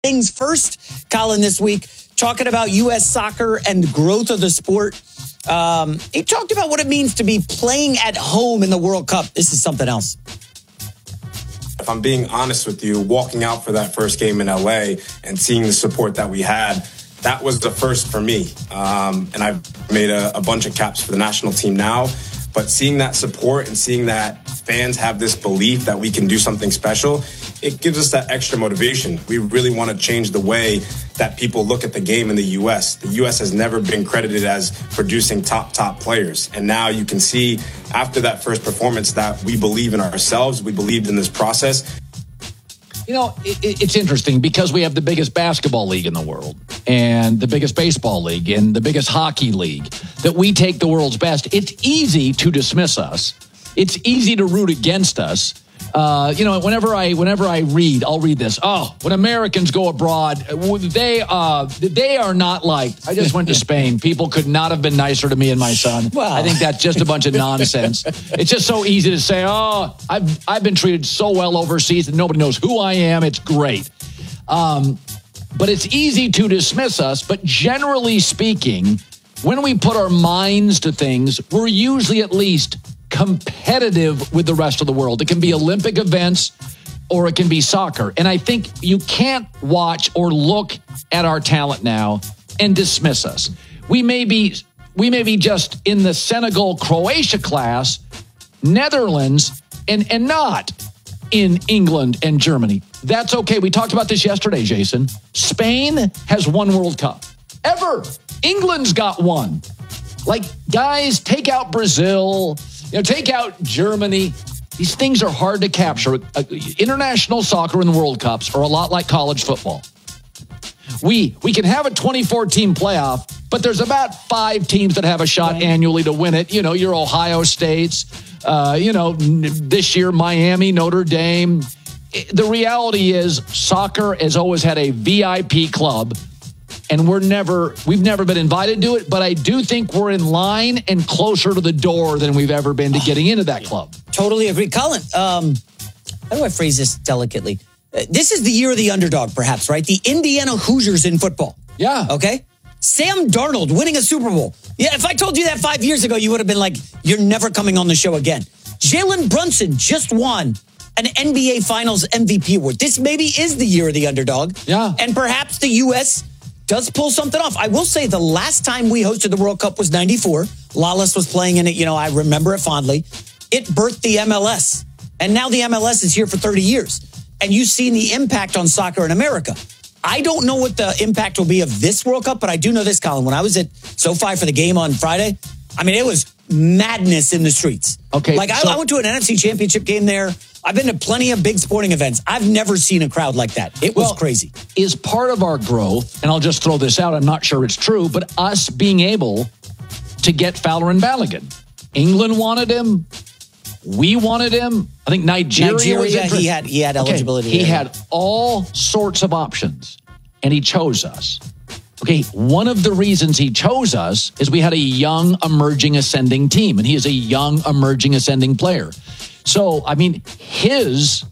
things first, Colin, this week, talking about U.S. soccer and growth of the sport. He talked about what it means to be playing at home in the World Cup. This is something else. If I'm being honest with you, walking out for that first game in LA and seeing the support that we had, that was the first for me. And I've made a bunch of caps for the national team now. But seeing that support and seeing that fans have this belief that we can do something special, it gives us that extra motivation. We really want to change the way that people look at the game in the U.S. The U.S. has never been credited as producing top players. And now you can see after that first performance that we believe in ourselves. We believed in this process. You know, it's interesting because we have the biggest basketball league in the world and the biggest baseball league and the biggest hockey league, that we take the world's best. It's easy to dismiss us. It's easy to root against us. Whenever I read, I'll read this. Oh, when Americans go abroad, they are not liked. I just went to Spain. People could not have been nicer to me and my son. Wow. I think that's just a bunch of nonsense. It's just so easy to say, oh, I've been treated so well overseas and nobody knows who I am. It's great. But it's easy to dismiss us. But generally speaking, when we put our minds to things, we're usually at least competitive with the rest of the world. It can be Olympic events or it can be soccer. And I think you can't watch or look at our talent now and dismiss us. We may be just in the Senegal-Croatia class, Netherlands, and not in England and Germany. That's okay. We talked about this yesterday, Jason. Spain has won World Cup. Ever. England's got one. Like, guys, take out Brazil, take out Germany. These things are hard to capture. International soccer and the World Cups are a lot like college football. We can have a 24-team playoff, but there's about 5 teams that have a shot annually to win it. Your Ohio States, this year, Miami, Notre Dame. The reality is soccer has always had a VIP club, and we've never been invited to it, but I do think we're in line and closer to the door than we've ever been to getting into that club. Totally agree. Colin, how do I phrase this delicately? This is the year of the underdog, perhaps, right? The Indiana Hoosiers in football. Yeah. Okay? Sam Darnold winning a Super Bowl. Yeah, if I told you that 5 years ago, you would have been like, you're never coming on the show again. Jalen Brunson just won an NBA Finals MVP award. This maybe is the year of the underdog. Yeah. And perhaps the U.S. does pull something off. I will say the last time we hosted the World Cup was 94. Lawless was playing in it. I remember it fondly. It birthed the MLS. And now the MLS is here for 30 years. And you've seen the impact on soccer in America. I don't know what the impact will be of this World Cup, but I do know this, Colin. When I was at SoFi for the game on Friday, it was madness in the streets. Okay. I went to an NFC Championship game there. I've been to plenty of big sporting events. I've never seen a crowd like that. It was crazy. Is part of our growth, and I'll just throw this out, I'm not sure it's true, but us being able to get Fowler and Balogun. England wanted him. We wanted him. I think Nigeria was interested. He had eligibility. He had all sorts of options, and he chose us. Okay, one of the reasons he chose us is we had a young, emerging, ascending team, and he is a young, emerging, ascending player. So, his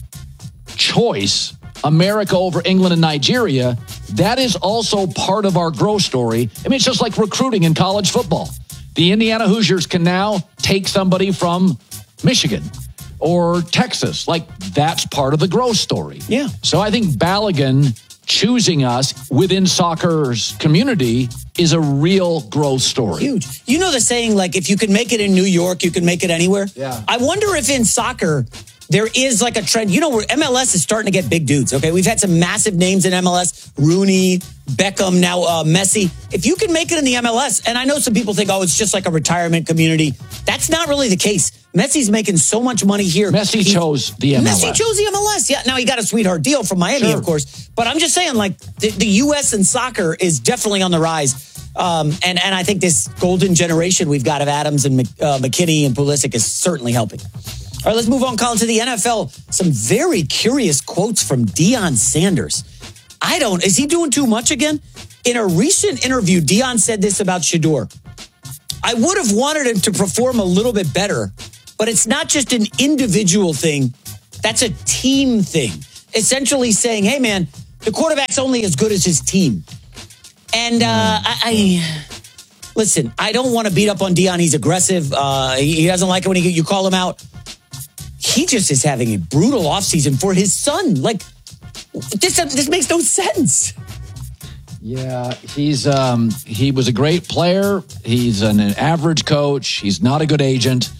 choice, America over England and Nigeria, that is also part of our growth story. It's just like recruiting in college football. The Indiana Hoosiers can now take somebody from Michigan or Texas. That's part of the growth story. Yeah. So I think Balogun choosing us within soccer's community is a real growth story. Huge. You know the saying, if you can make it in New York, you can make it anywhere? Yeah. I wonder if in soccer there is a trend. Where MLS is starting to get big dudes, okay? We've had some massive names in MLS. Rooney, Beckham, now Messi. If you can make it in the MLS, and I know some people think, it's just like a retirement community. That's not really the case. Messi's making so much money here. Messi chose the MLS. Messi chose the MLS. Yeah, now he got a sweetheart deal from Miami, of course. But I'm just saying, the U.S. and soccer is definitely on the rise. And I think this golden generation we've got of Adams and McKinney and Pulisic is certainly helping. All right, let's move on, Colin, to the NFL. Some very curious quotes from Deion Sanders. Is he doing too much again? In a recent interview, Deion said this about Shedeur. I would have wanted him to perform a little bit better, but it's not just an individual thing. That's a team thing. Essentially saying, hey, man, the quarterback's only as good as his team. And listen, I don't want to beat up on Deion. He's aggressive. He doesn't like it when you call him out. He just is having a brutal offseason for his son. Like, this makes no sense. Yeah, he was a great player. He's an average coach. He's not a good agent.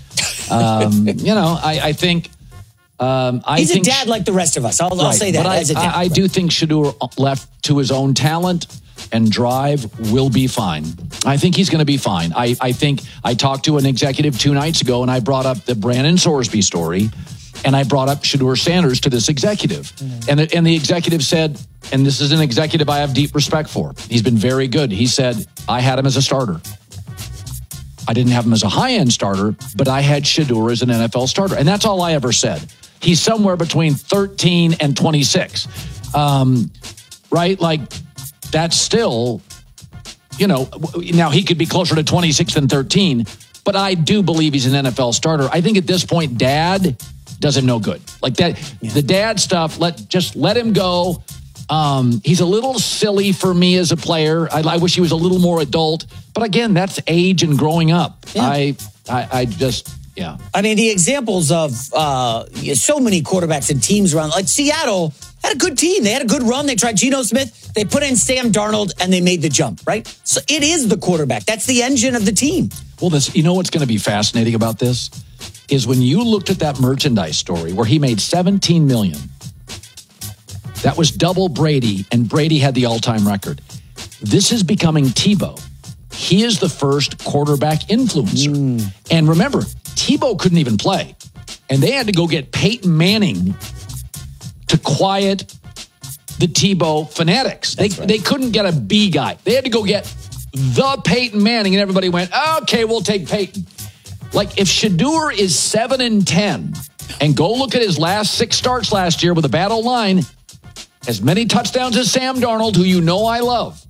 I think he's a dad like the rest of us. I'll say that. But I do think Shedeur, left to his own talent and drive, will be fine. I think he's going to be fine. I think I talked to an executive 2 nights ago, and I brought up the Brandon Sorsby story, and I brought up Shedeur Sanders to this executive. Mm-hmm. And the executive said, and this is an executive I have deep respect for. He's been very good. He said, I had him as a starter. I didn't have him as a high-end starter, but I had Shedeur as an NFL starter. And that's all I ever said. He's somewhere between 13 and 26. Right? Like, that's still, now he could be closer to 26 than 13, but I do believe he's an NFL starter. I think at this point, Dad does him no good. Like that, The dad stuff, let him go. He's a little silly for me as a player. I wish he was a little more adult. But again, that's age and growing up. Yeah. I just. I mean, the examples of so many quarterbacks and teams around, like Seattle had a good team. They had a good run. They tried Geno Smith. They put in Sam Darnold, and they made the jump, right? So it is the quarterback. That's the engine of the team. Well, what's going to be fascinating about this is when you looked at that merchandise story where he made $17 million. That was double Brady, and Brady had the all-time record. This is becoming Tebow. He is the first quarterback influencer. And remember, Tebow couldn't even play. And they had to go get Peyton Manning to quiet the Tebow fanatics. They couldn't get a B guy. They had to go get the Peyton Manning, and everybody went, okay, we'll take Peyton. Like, if Shedeur is 7-10, and go look at his last 6 starts last year with a bad O-line, as many touchdowns as Sam Darnold, who I love.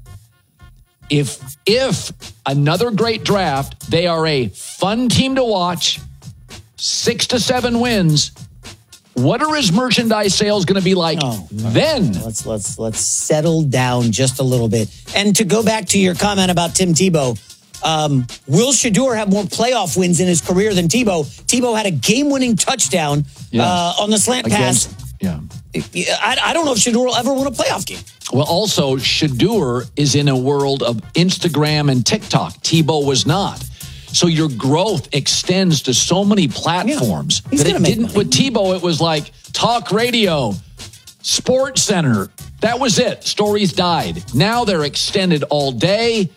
If another great draft, they are a fun team to watch, 6 to 7 wins. What are his merchandise sales going to be like then? Let's settle down just a little bit. And to go back to your comment about Tim Tebow, will Shedeur have more playoff wins in his career than Tebow? Tebow had a game-winning touchdown on the slant pass. Yeah. I don't know if Shedeur will ever win a playoff game. Well, also, Shedeur is in a world of Instagram and TikTok. Tebow was not. So your growth extends to so many platforms that it didn't. With Tebow, it was like talk radio, Sports Center. That was it. Stories died. Now they're extended all day.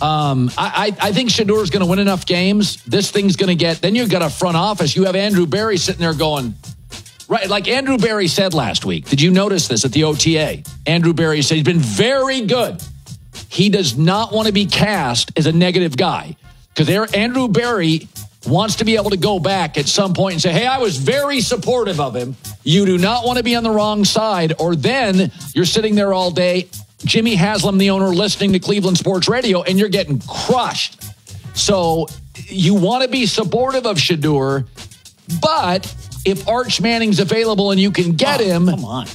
I think Shedeur is going to win enough games. This thing's going to get. Then you've got a front office. You have Andrew Berry sitting there going. Right, like Andrew Berry said last week. Did you notice this at the OTA? Andrew Berry said he's been very good. He does not want to be cast as a negative guy because Andrew Berry wants to be able to go back at some point and say, hey, I was very supportive of him. You do not want to be on the wrong side, or then you're sitting there all day, Jimmy Haslam, the owner, listening to Cleveland Sports Radio, and you're getting crushed. So you want to be supportive of Shedeur, but if Arch Manning's available and you can get him, come on,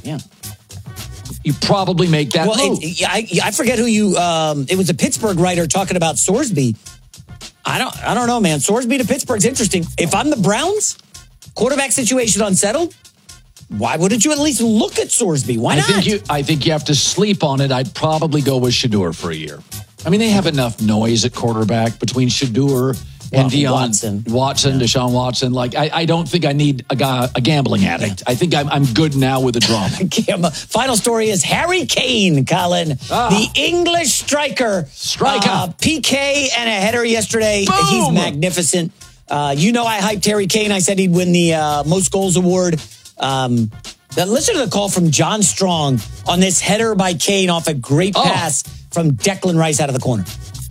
you probably make that move. I forget who you. It was a Pittsburgh writer talking about Sorsby. I don't know, man. Sorsby to Pittsburgh's interesting. If I'm the Browns, quarterback situation unsettled, why wouldn't you at least look at Sorsby? Why not? I think you have to sleep on it. I'd probably go with Shedeur for a year. I mean, they have enough noise at quarterback between Shedeur and Watson, Deshaun Watson. Like, I don't think I need a gambling addict. I think I'm good now with the drama. Final story is Harry Kane, Colin. The English striker. PK and a header yesterday. Boom! He's magnificent. I hyped Harry Kane. I said he'd win the most goals award. Listen to the call from John Strong on this header by Kane off a great pass from Declan Rice out of the corner.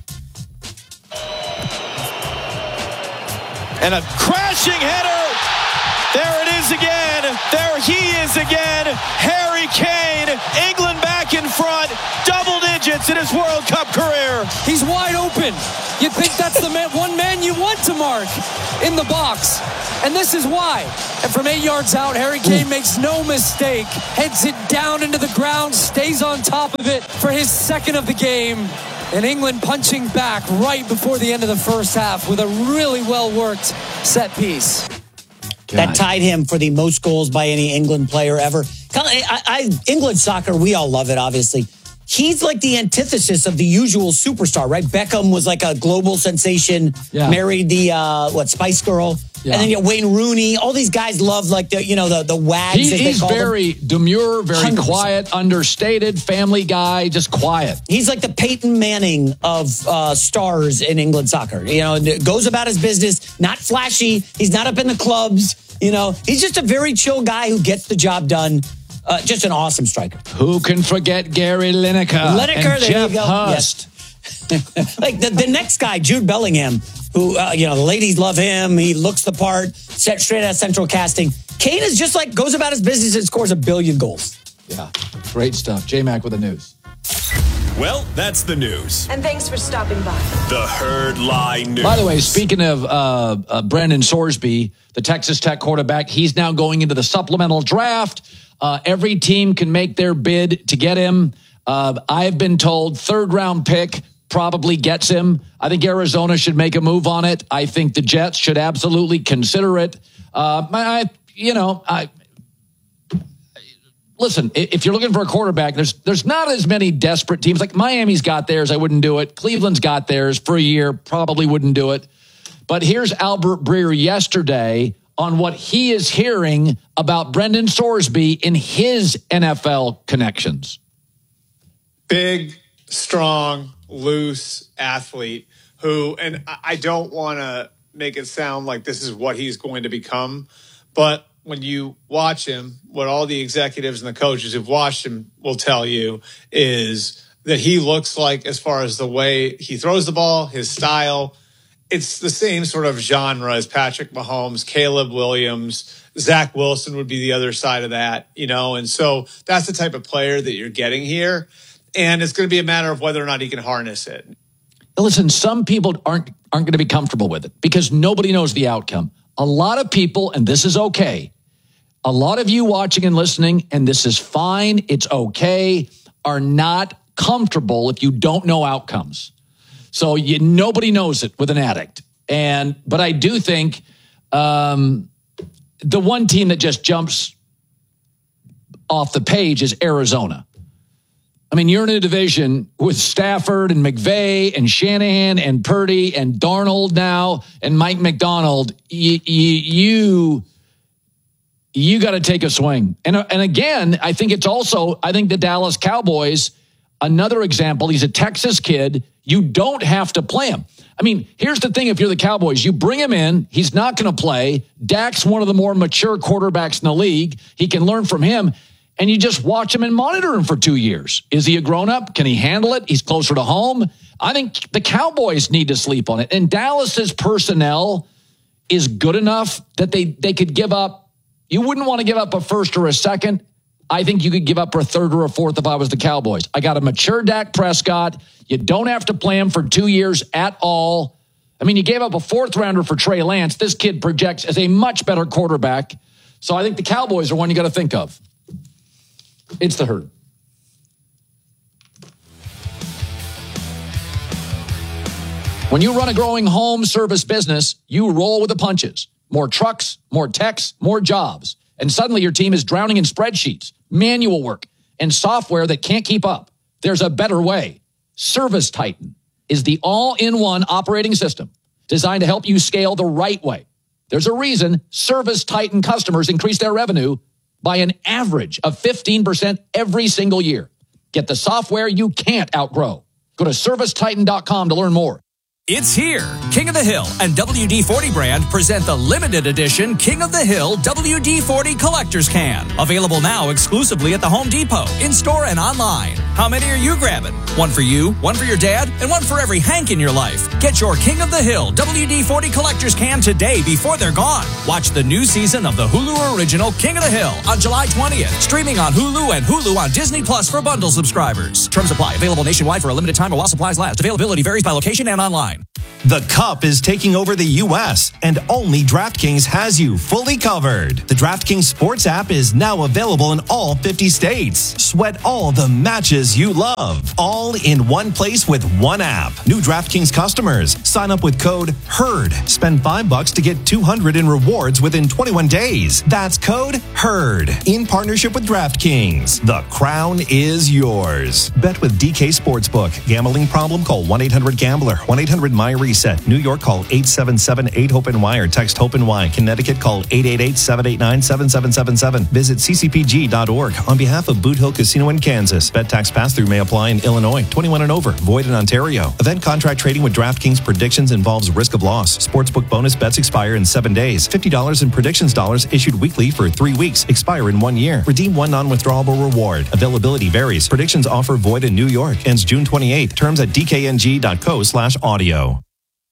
And a crashing header. There it is again. There he is again. Harry Kane. England back in front. Double digits. digits in his World Cup career. He's wide open. You'd think that's the one man you want to mark in the box. And this is why. And from 8 yards out, Harry Kane makes no mistake. Heads it down into the ground, stays on top of it for his second of the game. And England punching back right before the end of the first half with a really well-worked set piece. That tied him for the most goals by any England player ever. England soccer, we all love it, obviously. He's like the antithesis of the usual superstar, right? Beckham was like a global sensation, married the, Spice Girl. Yeah. And then you got Wayne Rooney. All these guys love like the wags. He's very demure, very 100%. Quiet, understated, family guy, just quiet. He's like the Peyton Manning of stars in England soccer. Goes about his business, not flashy. He's not up in the clubs. He's just a very chill guy who gets the job done. Just an awesome striker. Who can forget Gary Lineker? And Jeff Hust. Yes. Like the next guy, Jude Bellingham, who, the ladies love him. He looks the part, set straight out of central casting. Kane is just like, goes about his business and scores 1 billion goals. Yeah, great stuff. J-Mac with the news. Well, that's the news. And thanks for stopping by. The Herd Lie News. By the way, speaking of Brendan Sorsby, the Texas Tech quarterback, he's now going into the supplemental draft. Every team can make their bid to get him. I've been told 3rd-round pick probably gets him. I think Arizona should make a move on it. I think the Jets should absolutely consider it. Listen, if you're looking for a quarterback, there's not as many desperate teams. Like Miami's got theirs, I wouldn't do it. Cleveland's got theirs for a year, probably wouldn't do it. But here's Albert Breer yesterday on what he is hearing about Brendan Sorsby in his NFL connections. Big, strong, loose athlete who, and I don't want to make it sound like this is what he's going to become, but when you watch him, what all the executives and the coaches who've watched him will tell you is that he looks like, as far as the way he throws the ball, his style, it's the same sort of genre as Patrick Mahomes, Caleb Williams, Zach Wilson would be the other side of that, and so that's the type of player that you're getting here. And it's going to be a matter of whether or not he can harness it. Listen, some people aren't going to be comfortable with it because nobody knows the outcome. A lot of people, and this is okay, a lot of you watching and listening, and this is fine, it's okay, are not comfortable if you don't know outcomes. So nobody knows it with an addict. But I do think the one team that just jumps off the page is Arizona. I mean, you're in a division with Stafford and McVay and Shanahan and Purdy and Darnold now and Mike McDonald. You got to take a swing. And again, I think the Dallas Cowboys, another example, he's a Texas kid. You don't have to play him. I mean, here's the thing. If you're the Cowboys, you bring him in. He's not going to play. Dak's one of the more mature quarterbacks in the league. He can learn from him. And you just watch him and monitor him for 2 years. Is he a grown-up? Can he handle it? He's closer to home. I think the Cowboys need to sleep on it. And Dallas's personnel is good enough that they could give up. You wouldn't want to give up a first or a second. I think you could give up a third or a fourth if I was the Cowboys. I got a mature Dak Prescott. You don't have to play him for 2 years at all. I mean, you gave up a 4th-rounder for Trey Lance. This kid projects as a much better quarterback. So I think the Cowboys are one you got to think of. It's the Herd. When you run a growing home service business, you roll with the punches. More trucks, more techs, more jobs. And suddenly your team is drowning in spreadsheets, manual work, and software that can't keep up. There's a better way. Service Titan is the all-in-one operating system designed to help you scale the right way. There's a reason Service Titan customers increase their revenue by an average of 15% every single year. Get the software you can't outgrow. Go to servicetitan.com to learn more. It's here. King of the Hill and WD-40 brand present the limited edition King of the Hill WD-40 Collector's Can. Available now exclusively at the Home Depot, in-store and online. How many are you grabbing? One for you, one for your dad, and one for every Hank in your life. Get your King of the Hill WD-40 Collector's Can today before they're gone. Watch the new season of the Hulu original King of the Hill on July 20th. Streaming on Hulu and Hulu on Disney Plus for bundle subscribers. Terms apply. Available nationwide for a limited time or while supplies last. Availability varies by location and online. The Cup is taking over the U.S., and only DraftKings has you fully covered. The DraftKings Sports app is now available in all 50 states. Sweat all the matches you love, all in one place with one app. New DraftKings customers, sign up with code HERD. Spend $5 to get $200 in rewards within 21 days. That's code HERD. In partnership with DraftKings, the crown is yours. Bet with DK Sportsbook. Gambling problem? Call 1-800-GAMBLER. 1-800-MY-RESET. New York, call 877-8-HOPE-NY or text HOPE-NY. Connecticut, call 888-789-7777. Visit ccpg.org. On behalf of Boot Hill Casino in Kansas, bet tax pass-through may apply in Illinois. 21 and over. Void in Ontario. Event contract trading with DraftKings predictions involves risk of loss. Sportsbook bonus bets expire in 7 days. $50 in predictions dollars issued weekly for 3 weeks. Expire in 1 year. Redeem one non-withdrawable reward. Availability varies. Predictions offer void in New York. Ends June 28th. Terms at dkng.co/audio.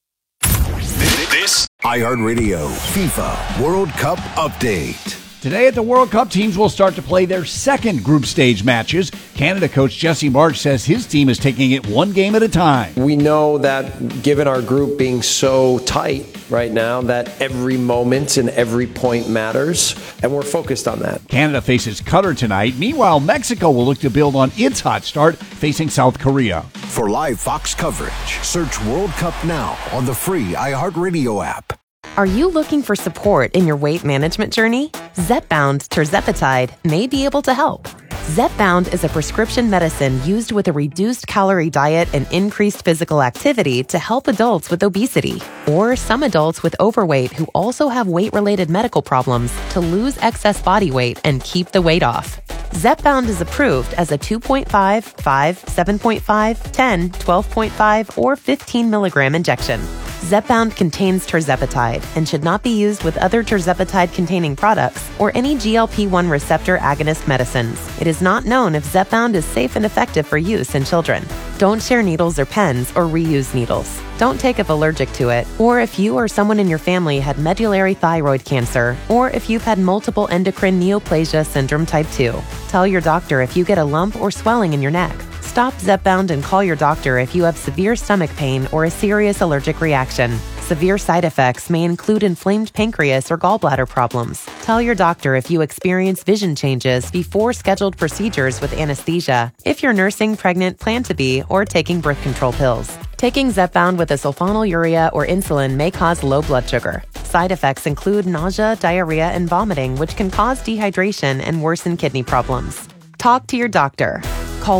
This iHeartRadio FIFA World Cup update. Today at the World Cup, teams will start to play their second group stage matches. Canada coach Jesse Marsch says his team is taking it one game at a time. We know that given our group being so tight right now, that every moment and every point matters, and we're focused on that. Canada faces Qatar tonight. Meanwhile, Mexico will look to build on its hot start, facing South Korea. For live Fox coverage, search World Cup now on the free iHeartRadio app. Are you looking for support in your weight management journey? Zepbound tirzepatide may be able to help. Zepbound is a prescription medicine used with a reduced calorie diet and increased physical activity to help adults with obesity or some adults with overweight who also have weight-related medical problems to lose excess body weight and keep the weight off. Zepbound is approved as a 2.5, 5, 7.5, 10, 12.5, or 15 milligram injection. Zepbound contains tirzepatide and should not be used with other tirzepatide-containing products or any GLP-1 receptor agonist medicines. It is not known if Zepbound is safe and effective for use in children. Don't share needles or pens or reuse needles. Don't take if allergic to it, or if you or someone in your family had medullary thyroid cancer, or if you've had multiple endocrine neoplasia syndrome type 2. Tell your doctor if you get a lump or swelling in your neck. Stop Zepbound and call your doctor if you have severe stomach pain or a serious allergic reaction. Severe side effects may include inflamed pancreas or gallbladder problems. Tell your doctor if you experience vision changes before scheduled procedures with anesthesia, if you're nursing, pregnant, plan to be, or taking birth control pills. Taking Zepbound with a sulfonylurea or insulin may cause low blood sugar. Side effects include nausea, diarrhea, and vomiting, which can cause dehydration and worsen kidney problems. Talk to your doctor. Call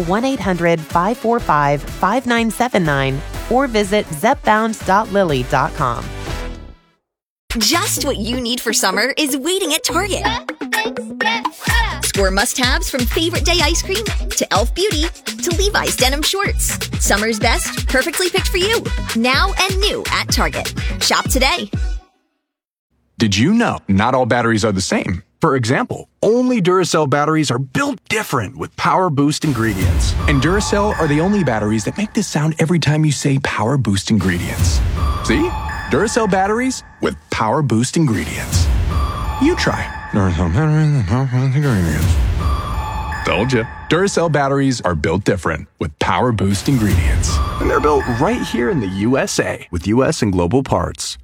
1-800-545-5979 or visit zepbound.lily.com. Just what you need for summer is waiting at Target. Score must-haves from favorite day ice cream to Elf Beauty to Levi's denim shorts. Summer's best, perfectly picked for you. Now and new at Target. Shop today. Did you know not all batteries are the same? For example, only Duracell batteries are built different with Power Boost ingredients. And Duracell are the only batteries that make this sound every time you say Power Boost ingredients. See? Duracell batteries with Power Boost ingredients. You try. Duracell batteries with Power Boost ingredients. Told you. Duracell batteries are built different with Power Boost ingredients. And they're built right here in the USA with US and global parts.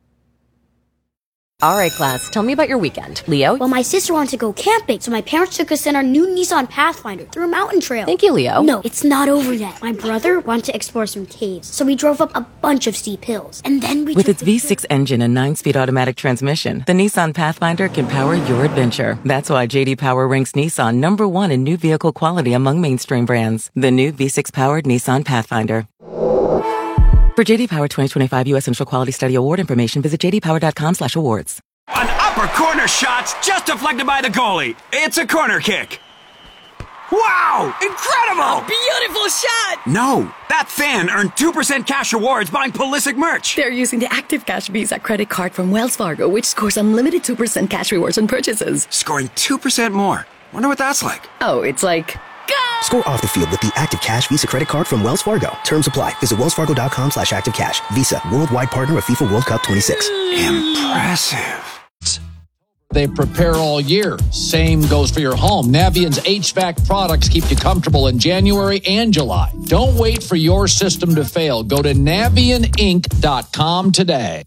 All right, class, tell me about your weekend. Leo? Well, my sister wanted to go camping, so my parents took us in our new Nissan Pathfinder through a mountain trail. Thank you, Leo. No, it's not over yet. My brother wanted to explore some caves, so we drove up a bunch of steep hills. And then we With its V6 engine and 9-speed automatic transmission, the Nissan Pathfinder can power your adventure. That's why J.D. Power ranks Nissan #1 in new vehicle quality among mainstream brands. The new V6-powered Nissan Pathfinder. For J.D. Power 2025 U.S. Central Quality Study Award information, visit jdpower.com/awards. An upper corner shot's just deflected by the goalie. It's a corner kick. Wow! Incredible! Beautiful shot! No, that fan earned 2% cash rewards buying Pulisic merch. They're using the Active Cash Visa credit card from Wells Fargo, which scores unlimited 2% cash rewards on purchases. Scoring 2% more. Wonder what that's like. Oh, it's like... Go! Score off the field with the Active Cash Visa credit card from Wells Fargo. Terms apply. Visit wellsfargo.com/activecash. Visa, worldwide partner of FIFA World Cup 26. Impressive. They prepare all year. Same goes for your home. Navient's HVAC products keep you comfortable in January and July. Don't wait for your system to fail. Go to NavientInc.com today.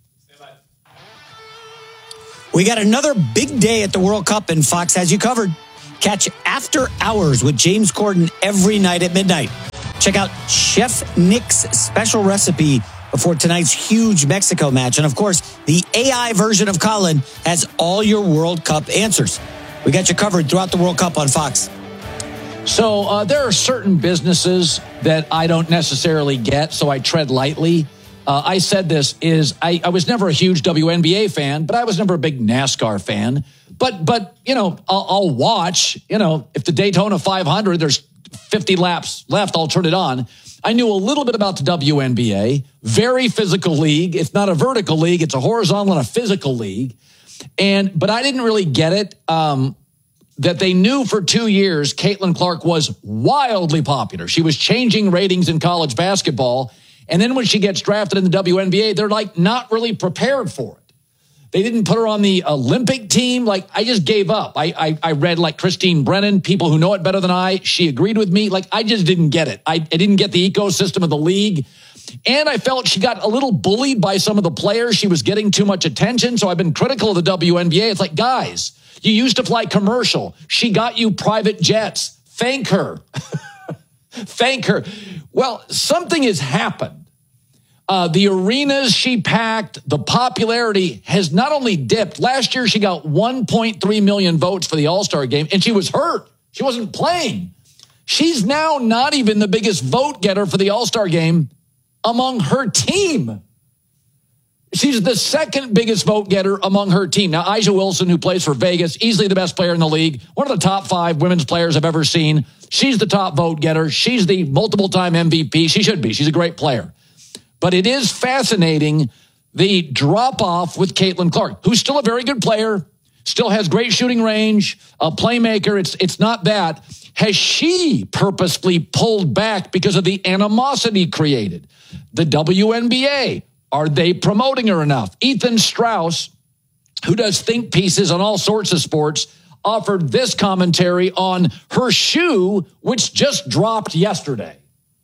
We got another big day at the World Cup, and Fox has you covered. Catch After Hours with James Corden every night at midnight. Check out Chef Nick's special recipe before tonight's huge Mexico match. And, of course, the AI version of Colin has all your World Cup answers. We got you covered throughout the World Cup on Fox. So there are certain businesses that I don't necessarily get, so I tread lightly. I said this is I was never a huge WNBA fan, but I was never a big NASCAR fan. But you know, I'll watch, you know, if the Daytona 500, there's 50 laps left, I'll turn it on. I knew a little bit about the WNBA, very physical league. It's not a vertical league. It's a horizontal and a physical league. But I didn't really get it. That they knew for 2 years, Caitlin Clark was wildly popular. She was changing ratings in college basketball. And then when she gets drafted in the WNBA, they're like not really prepared for it. They didn't put her on the Olympic team. Like, I just gave up. I read like Christine Brennan, people who know it better than I. She agreed with me. Like, I just didn't get it. I didn't get the ecosystem of the league. And I felt she got a little bullied by some of the players. She was getting too much attention. So I've been critical of the WNBA. It's like, guys, you used to fly commercial. She got you private jets. Thank her. Thank her. Well, something has happened. The arenas she packed, the popularity has not only dipped. Last year, she got 1.3 million votes for the All-Star game, and she was hurt. She wasn't playing. She's now not even the biggest vote getter for the All-Star game among her team. She's the second biggest vote getter among her team. Now, A'ja Wilson, who plays for Vegas, easily the best player in the league, one of the top 5 women's players I've ever seen. She's the top vote getter. She's the multiple-time MVP. She should be. She's a great player. But it is fascinating, the drop-off with Caitlin Clark, who's still a very good player, still has great shooting range, a playmaker. It's not that. Has she purposefully pulled back because of the animosity created? The WNBA, are they promoting her enough? Ethan Strauss, who does think pieces on all sorts of sports, offered this commentary on her shoe, which just dropped yesterday.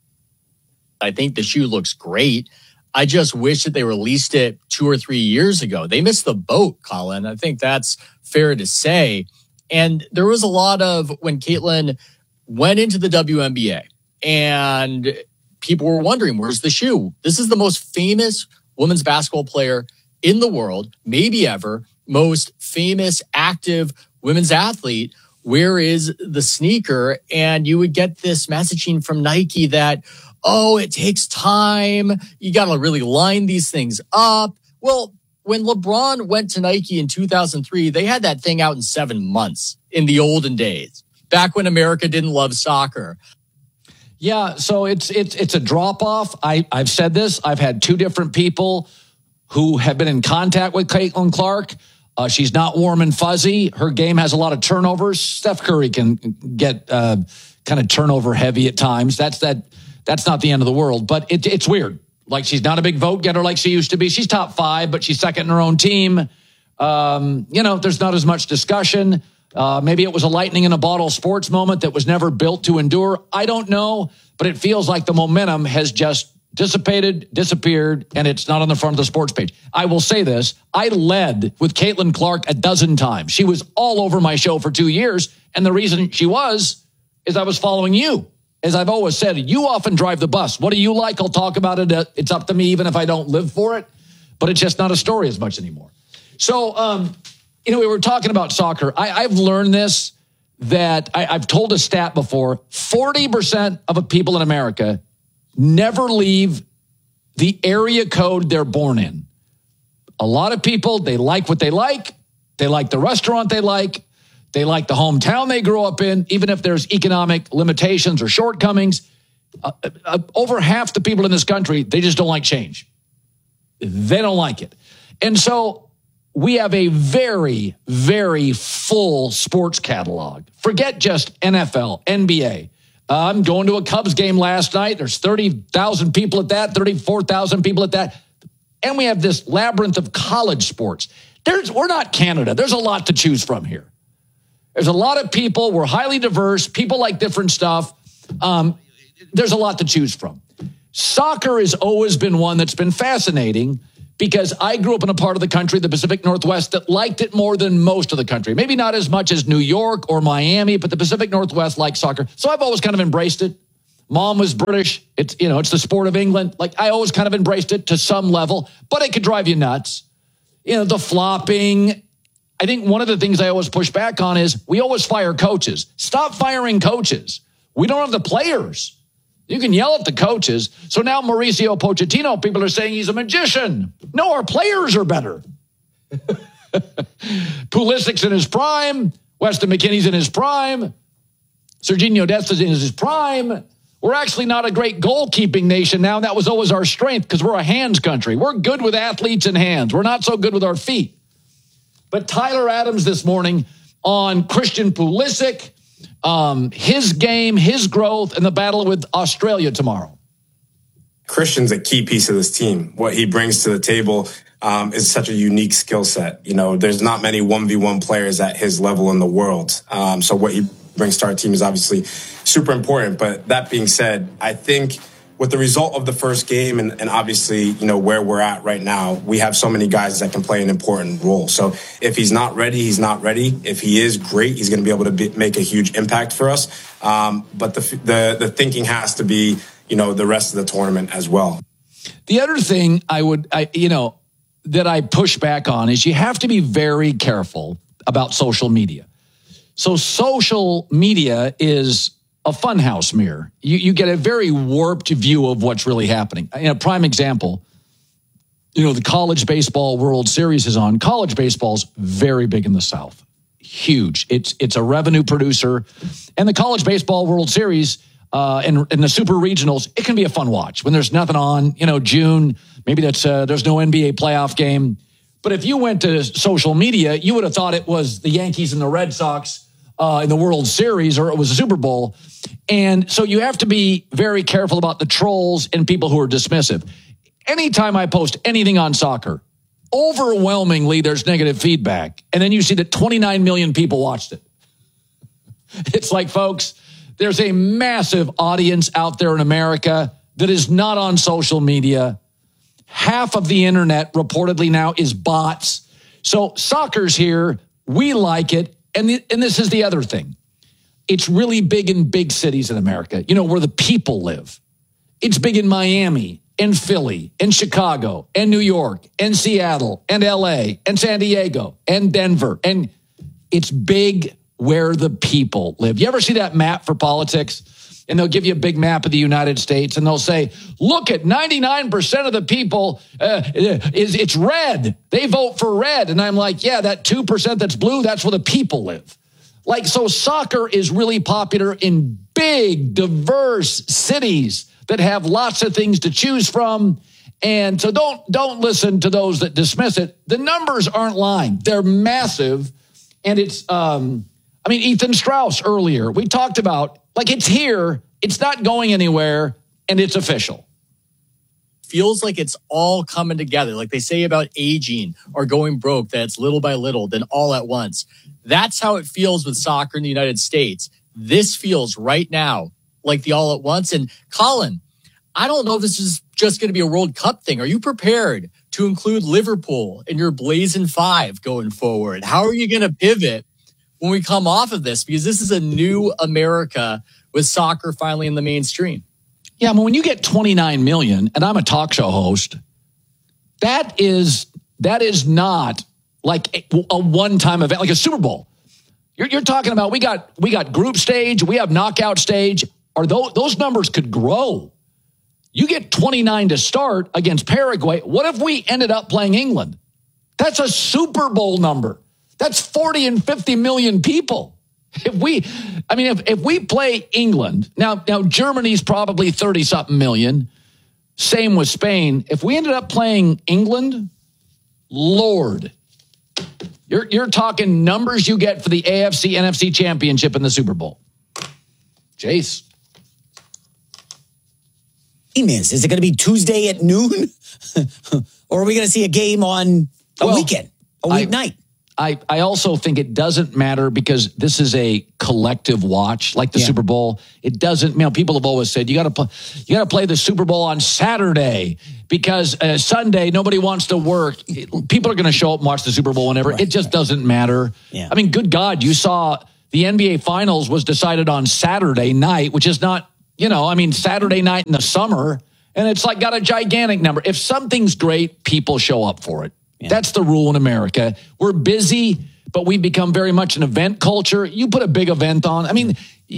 I think the shoe looks great. I just wish that they released it 2 or 3 years ago. They missed the boat, Colin. I think that's fair to say. And there was a lot of when Caitlin went into the WNBA and people were wondering, where's the shoe? This is the most famous women's basketball player in the world, maybe ever, most famous active women's athlete. Where is the sneaker? And you would get this messaging from Nike that, oh, it takes time. You got to really line these things up. Well, when LeBron went to Nike in 2003, they had that thing out in 7 months in the olden days, back when America didn't love soccer. Yeah, so it's a drop-off. I've said this. I've had 2 different people who have been in contact with Caitlin Clark. She's not warm and fuzzy. Her game has a lot of turnovers. Steph Curry can get kind of turnover heavy at times. That's not the end of the world, but it's weird. Like, she's not a big vote getter like she used to be. She's top 5, but she's second in her own team. There's not as much discussion. Maybe it was a lightning in a bottle sports moment that was never built to endure. I don't know, but it feels like the momentum has just dissipated, disappeared, and it's not on the front of the sports page. I will say this. I led with Caitlin Clark a dozen times. She was all over my show for 2 years, and the reason she was is I was following you. As I've always said, you often drive the bus. What do you like? I'll talk about it. It's up to me, even if I don't live for it. But it's just not a story as much anymore. So, we were talking about soccer. I've learned this, that I've told a stat before. 40% of people in America never leave the area code they're born in. A lot of people, they like what they like. They like the restaurant they like. They like the hometown they grew up in, even if there's economic limitations or shortcomings. Over half the people in this country, they just don't like change. They don't like it. And so we have a very, very full sports catalog. Forget just NFL, NBA. I'm going to a Cubs game last night. There's 30,000 people at that, 34,000 people at that. And we have this labyrinth of college sports. We're not Canada. There's a lot to choose from here. There's a lot of people. We're highly diverse. People like different stuff. There's a lot to choose from. Soccer has always been one that's been fascinating because I grew up in a part of the country, the Pacific Northwest, that liked it more than most of the country. Maybe not as much as New York or Miami, but the Pacific Northwest liked soccer. So I've always kind of embraced it. Mom was British. It's the sport of England. Like, I always kind of embraced it to some level, but it could drive you nuts. The flopping. I think one of the things I always push back on is we always fire coaches. Stop firing coaches. We don't have the players. You can yell at the coaches. So now Mauricio Pochettino, people are saying he's a magician. No, our players are better. Pulisic's in his prime. Weston McKennie's in his prime. Sergiño Desta's in his prime. We're actually not a great goalkeeping nation now. And that was always our strength because we're a hands country. We're good with athletes and hands. We're not so good with our feet. But Tyler Adams this morning on Christian Pulisic, his game, his growth, and the battle with Australia tomorrow. Christian's a key piece of this team. What he brings to the table is such a unique skill set. There's not many 1v1 players at his level in the world. So what he brings to our team is obviously super important. But that being said, I think with the result of the first game and obviously, where we're at right now, we have so many guys that can play an important role. So if he's not ready, he's not ready. If he is great, he's going to be able to make a huge impact for us. But the thinking has to be, the rest of the tournament as well. The other thing that I push back on is you have to be very careful about social media. So social media is a funhouse mirror. You get a very warped view of what's really happening. A prime example, the College Baseball World Series is on. College baseball's very big in the South. Huge. It's a revenue producer. And the College Baseball World Series and the Super Regionals, it can be a fun watch. When there's nothing on, June, maybe there's no NBA playoff game. But if you went to social media, you would have thought it was the Yankees and the Red Sox in the World Series, or it was a Super Bowl. And so you have to be very careful about the trolls and people who are dismissive. Anytime I post anything on soccer, overwhelmingly there's negative feedback. And then you see that 29 million people watched it. It's like, folks, there's a massive audience out there in America that is not on social media. Half of the internet reportedly now is bots. So soccer's here. We like it. And this is the other thing. It's really big in big cities in America, where the people live. It's big in Miami and Philly and Chicago and New York and Seattle and LA and San Diego and Denver. And it's big where the people live. You ever see that map for politics? And they'll give you a big map of the United States and they'll say, look at 99% of the people, it's red. They vote for red. And I'm like, yeah, that 2% that's blue, that's where the people live. So soccer is really popular in big, diverse cities that have lots of things to choose from. And so don't listen to those that dismiss it. The numbers aren't lying. They're massive. And it's, Ethan Strauss earlier, we talked about, it's here, it's not going anywhere, and it's official. Feels like it's all coming together. Like they say about aging or going broke, that it's little by little, then all at once. That's how it feels with soccer in the United States. This feels right now like the all at once. And Colin, I don't know if this is just going to be a World Cup thing. Are you prepared to include Liverpool in your Blazing Five going forward? How are you going to pivot when we come off of this? Because this is a new America with soccer finally in the mainstream. Yeah, when you get 29 million, and I'm a talk show host, that is not like a one-time event, like a Super Bowl. You're talking about we got group stage, we have knockout stage, or those numbers could grow. You get 29 to start against Paraguay. What if we ended up playing England? That's a Super Bowl number. That's 40 and 50 million people. If we play England, now Germany's probably 30-something million. Same with Spain. If we ended up playing England, Lord, you're talking numbers you get for the AFC NFC championship in the Super Bowl. Jace. Is it going to be Tuesday at noon? Or are we going to see a game on a weekend, a weeknight? I also think it doesn't matter because this is a collective watch, like the Super Bowl. It doesn't, people have always said, you got to play the Super Bowl on Saturday because Sunday, nobody wants to work. People are going to show up and watch the Super Bowl whenever. It just doesn't matter. Yeah. I mean, good God, you saw the NBA Finals was decided on Saturday night, which is not, Saturday night in the summer. And it's got a gigantic number. If something's great, people show up for it. Yeah. That's the rule in America. We're busy, but we become very much an event culture. You put a big event on. I mean,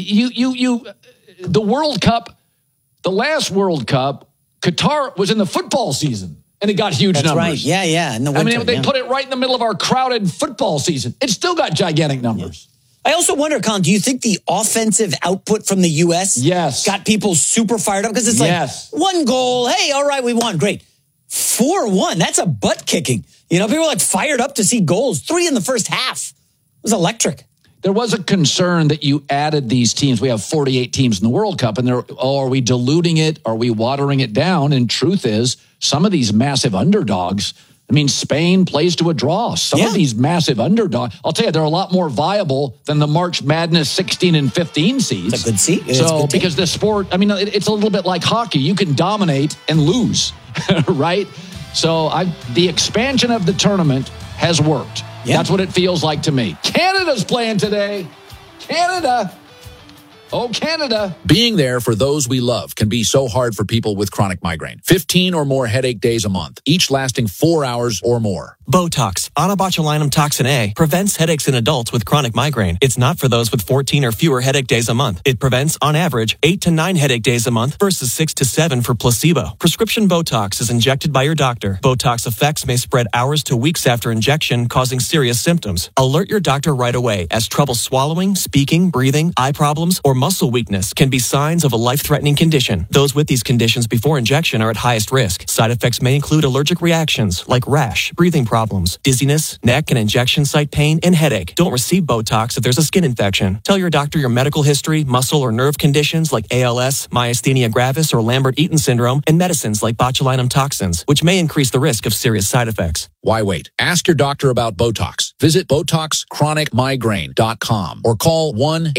the World Cup, the last World Cup, Qatar was in the football season, and it got huge numbers. That's right. Yeah. In the winter, they put it right in the middle of our crowded football season. It still got gigantic numbers. Yeah. I also wonder, Colin, do you think the offensive output from the U.S. got people super fired up? Because it's one goal. Hey, all right, we won. Great. 4-1. That's a butt kicking. People are fired up to see goals. 3 in the first half. It was electric. There was a concern that you added these teams. We have 48 teams in the World Cup, and are we diluting it? Are we watering it down? And truth is, some of these massive underdogs, Spain plays to a draw. Some of these massive underdogs, I'll tell you, they're a lot more viable than the March Madness 16 and 15 seeds. It's a good seed. Because the sport, it's a little bit like hockey. You can dominate and lose, right? So the expansion of the tournament has worked. Yeah. That's what it feels like to me. Canada's playing today. Canada. Oh, Canada. Being there for those we love can be so hard for people with chronic migraine. 15 or more headache days a month, each lasting 4 hours or more. Botox, onabotulinum toxin A, prevents headaches in adults with chronic migraine. It's not for those with 14 or fewer headache days a month. It prevents, on average, 8 to 9 headache days a month versus 6 to 7 for placebo. Prescription Botox is injected by your doctor. Botox effects may spread hours to weeks after injection, causing serious symptoms. Alert your doctor right away, as trouble swallowing, speaking, breathing, eye problems, or muscle weakness can be signs of a life-threatening condition. Those with these conditions before injection are at highest risk. Side effects may include allergic reactions like rash, breathing problems, dizziness, neck and injection site pain, and headache. Don't receive Botox if there's a skin infection. Tell your doctor your medical history, muscle or nerve conditions like ALS, myasthenia gravis, or Lambert-Eaton syndrome, and medicines like botulinum toxins, which may increase the risk of serious side effects. Why wait? Ask your doctor about Botox. Visit BotoxChronicMigraine.com or call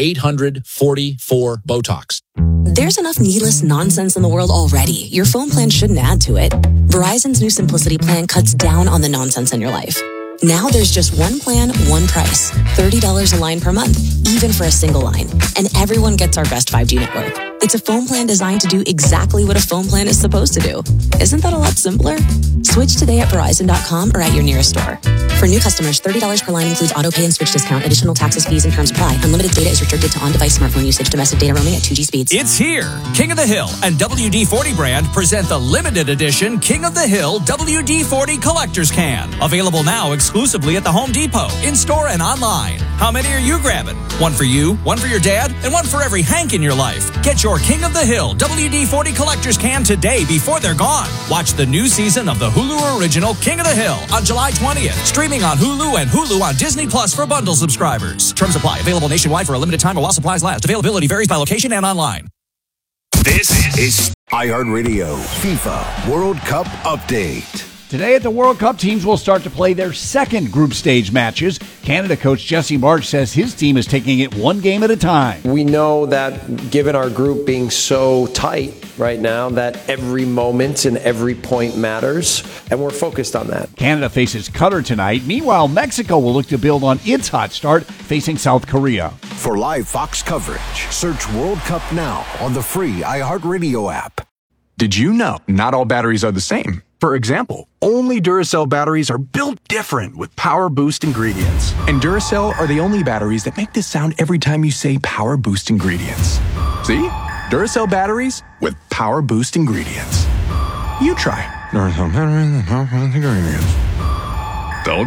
1-800-44-BOTOX. There's enough needless nonsense in the world already. Your phone plan shouldn't add to it. Verizon's new Simplicity plan cuts down on the nonsense in your life. Now there's just one plan, one price. $30 a line per month, even for a single line. And everyone gets our best 5G network. It's a phone plan designed to do exactly what a phone plan is supposed to do. Isn't that a lot simpler? Switch today at Verizon.com or at your nearest store. For new customers, $30 per line includes auto pay and switch discount. Additional taxes, fees, and terms apply. Unlimited data is restricted to on-device smartphone usage. Domestic data roaming at 2G speeds. It's here. King of the Hill and WD-40 brand present the limited edition King of the Hill WD-40 Collector's Can. Available now exclusively at the Home Depot, in-store and online. How many are you grabbing? One for you, one for your dad, and one for every Hank in your life. Get your King of the Hill WD-40 Collector's Can today before they're gone. Watch the new season of the Hulu original King of the Hill on July 20th. Streaming on Hulu and Hulu on Disney Plus for bundle subscribers. Terms apply. Available nationwide for a limited time or while supplies last. Availability varies by location and online. This is iHeartRadio FIFA World Cup Update. Today at the World Cup, teams will start to play their second group stage matches. Canada coach Jesse Marsch says his team is taking it one game at a time. We know that given our group being so tight right now, that every moment and every point matters, and we're focused on that. Canada faces Qatar tonight. Meanwhile, Mexico will look to build on its hot start, facing South Korea. For live Fox coverage, search World Cup now on the free iHeartRadio app. Did you know not all batteries are the same? For example, only Duracell batteries are built different with Power Boost ingredients. And Duracell are the only batteries that make this sound every time you say Power Boost ingredients. See? Duracell batteries with Power Boost ingredients. You try Duracell batteries with Power Boost ingredients. Told you.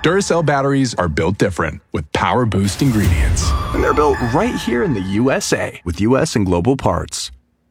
Duracell batteries are built different with Power Boost ingredients. And they're built right here in the USA with US and global parts.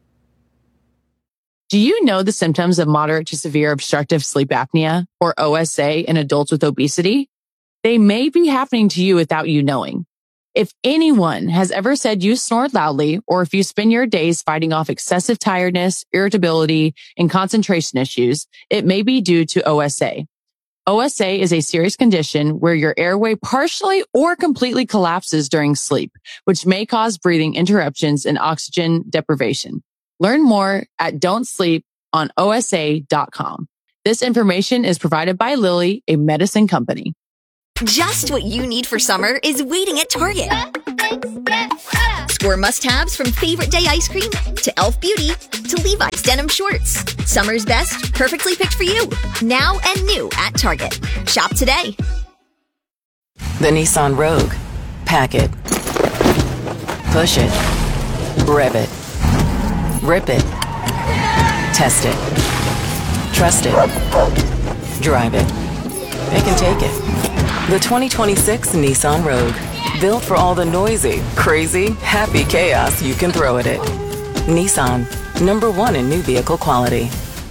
Do you know the symptoms of moderate to severe obstructive sleep apnea, or OSA, in adults with obesity? They may be happening to you without you knowing. If anyone has ever said you snore loudly, or if you spend your days fighting off excessive tiredness, irritability, and concentration issues, it may be due to OSA. OSA is a serious condition where your airway partially or completely collapses during sleep, which may cause breathing interruptions and oxygen deprivation. Learn more at don'tsleeponosa.com. This information is provided by Lilly, a medicine company. Just what you need for summer is waiting at Target. Score must-haves from Favorite Day ice cream to Elf Beauty to Levi's denim shorts. Summer's best, perfectly picked for you. Now and new at Target. Shop today. The Nissan Rogue. Pack it. Push it. Rev it. Rip it. Test it. Trust it. Drive it. They can take it. The 2026 Nissan Rogue. Built for all the noisy, crazy, happy chaos you can throw at it. Nissan. #1 in new vehicle quality.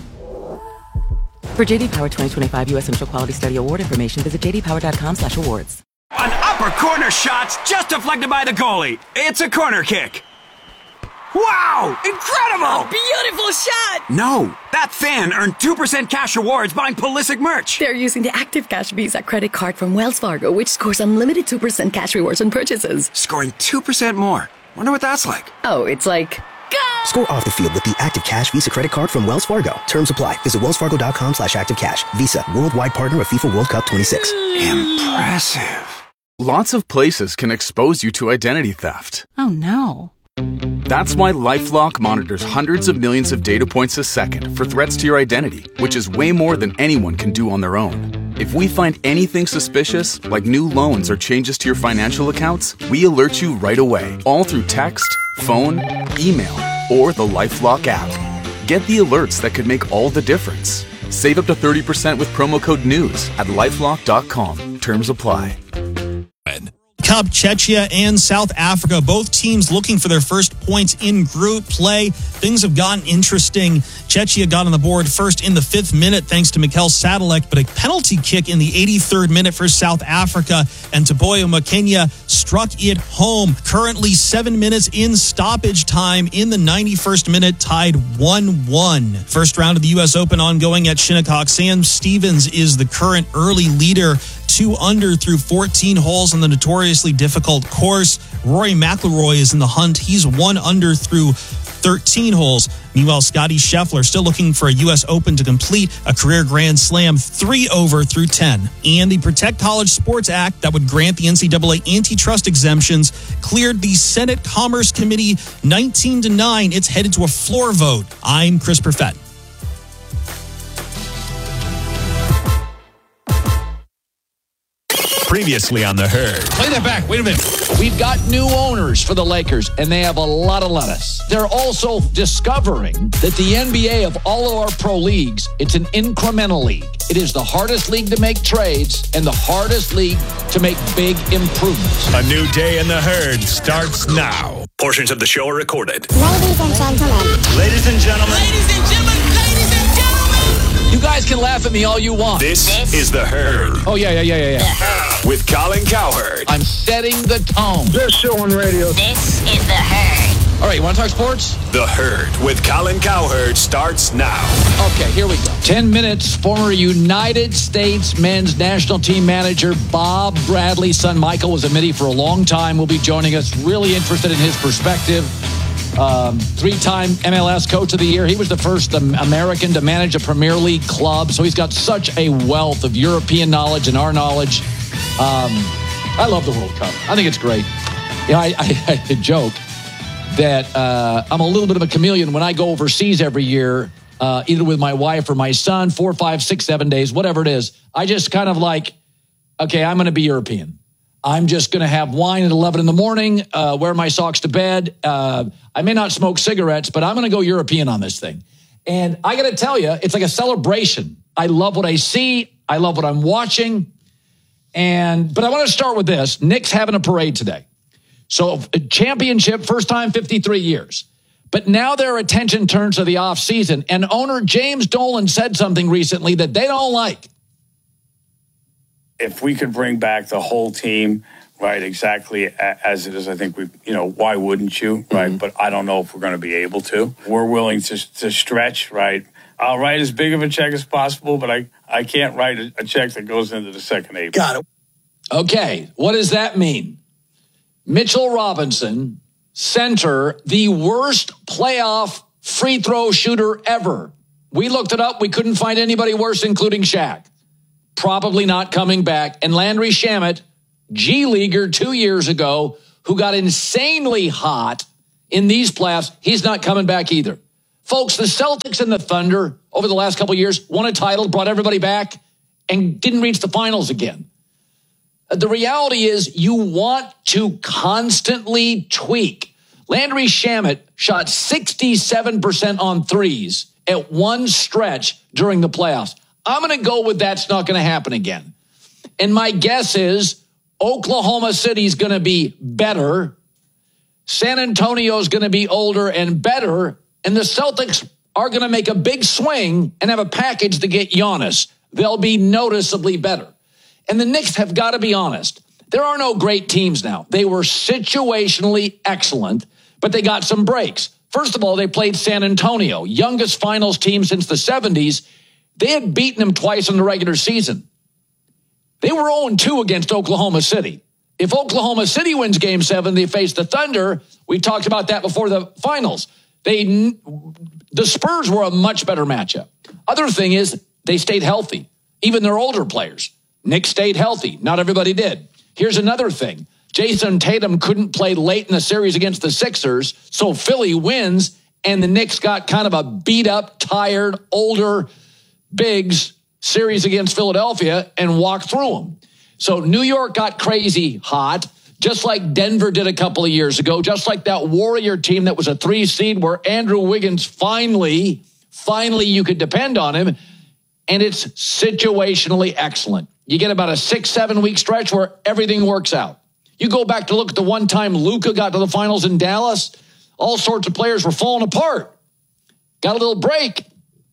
For JD Power 2025 U.S. Central Quality Study Award information, visit jdpower.com/awards. An upper corner shot's just deflected by the goalie. It's a corner kick. Wow! Incredible! Beautiful shot! No, that fan earned 2% cash rewards buying Pulisic merch. They're using the Active Cash Visa credit card from Wells Fargo, which scores unlimited 2% cash rewards on purchases. Scoring 2% more. Wonder what that's like. Oh, it's like... Go! Score off the field with the Active Cash Visa credit card from Wells Fargo. Terms apply. Visit wellsfargo.com/activecash. Visa, worldwide partner of FIFA World Cup 26. Impressive. Lots of places can expose you to identity theft. Oh, no. That's why LifeLock monitors hundreds of millions of data points a second for threats to your identity, which is way more than anyone can do on their own. If we find anything suspicious, like new loans or changes to your financial accounts, we alert you right away, all through text, phone, email, or the LifeLock app. Get the alerts that could make all the difference. Save up to 30% with promo code NEWS at LifeLock.com. Terms apply. Cup, Czechia and South Africa, both teams looking for their first points in group play. Things have gotten interesting. Czechia got on the board first in the 5th minute thanks to Mikel Sadilek, but a penalty kick in the 83rd minute for South Africa, and Teboho Makenya struck it home. Currently 7 minutes in stoppage time in the 91st minute, tied 1-1. First round of the U.S. Open ongoing at Shinnecock. Sam Stevens is the current early leader, 2 under through 14 holes on the notoriously difficult course. Rory McIlroy is in the hunt. He's 1 under through 13 holes. Meanwhile, Scottie Scheffler still looking for a U.S. Open to complete a career Grand Slam, 3 over through 10. And the Protect College Sports Act that would grant the NCAA antitrust exemptions cleared the Senate Commerce Committee 19-9. It's headed to a floor vote. I'm Chris Perfett. Previously on The Herd. Play that back. Wait a minute. We've got new owners for the Lakers, and they have a lot of lettuce. They're also discovering that the NBA of all of our pro leagues, it's an incremental league. It is the hardest league to make trades and the hardest league to make big improvements. A new day in The Herd starts now. Portions of the show are recorded. Ladies and gentlemen. Ladies and gentlemen. Ladies and gentlemen. Ladies and gentlemen. You guys can laugh at me all you want. This is The Herd. Oh, yeah. With Colin Cowherd. I'm setting the tone. Best show on radio. This is The Herd. All right, you want to talk sports? The Herd with Colin Cowherd starts now. Okay, here we go. 10 minutes. Former United States men's national team manager Bob Bradley's son Michael was a Midi for a long time. Will be joining us. Really interested in his perspective. 3-time MLS Coach of the Year. He was the first American to manage a Premier League club, so he's got such a wealth of European knowledge and our knowledge. I love the World Cup. I think it's great. You know, I joke that I'm a little bit of a chameleon when I go overseas every year, either with my wife or my son, 4, 5, 6, 7 days, whatever it is. I just kind of like, okay, I'm going to be European. I'm just going to have wine at 11 in the morning, wear my socks to bed. I may not smoke cigarettes, but I'm going to go European on this thing. And I got to tell you, it's like a celebration. I love what I see. I love what I'm watching. But I want to start with this. Knicks having a parade today. So a championship, first time 53 years. But now their attention turns to the offseason. And owner James Dolan said something recently that they don't like. If we could bring back the whole team, right, exactly as it is, I think why wouldn't you, right? Mm-hmm. But I don't know if we're going to be able to. We're willing to stretch, right? I'll write as big of a check as possible, but I can't write a check that goes into the second April. Got it. Okay, what does that mean? Mitchell Robinson, center, the worst playoff free throw shooter ever. We looked it up. We couldn't find anybody worse, including Shaq. Probably not coming back. And Landry Shamet, G-Leaguer 2 years ago, who got insanely hot in these playoffs, he's not coming back either. Folks, the Celtics and the Thunder over the last couple of years won a title, brought everybody back, and didn't reach the finals again. The reality is you want to constantly tweak. Landry Shamet shot 67% on threes at one stretch during the playoffs. I'm going to go with that's not going to happen again. And my guess is Oklahoma City's going to be better. San Antonio's going to be older and better. And the Celtics are going to make a big swing and have a package to get Giannis. They'll be noticeably better. And the Knicks have got to be honest. There are no great teams now. They were situationally excellent, but they got some breaks. First of all, they played San Antonio, youngest finals team since the 70s. They had beaten them twice in the regular season. They were 0-2 against Oklahoma City. If Oklahoma City wins Game 7, they face the Thunder. We talked about that before the finals. The Spurs were a much better matchup. Other thing is they stayed healthy, even their older players. Knicks stayed healthy. Not everybody did. Here's another thing. Jason Tatum couldn't play late in the series against the Sixers, so Philly wins, and the Knicks got kind of a beat-up, tired, older bigs series against Philadelphia and walked through them. So New York got crazy hot, just like Denver did a couple of years ago, just like that Warrior team that was a 3 seed where Andrew Wiggins finally you could depend on him, and it's situationally excellent. You get about a 6-7 week stretch where everything works out. You go back to look at the one time Luka got to the finals in Dallas, all sorts of players were falling apart. Got a little break.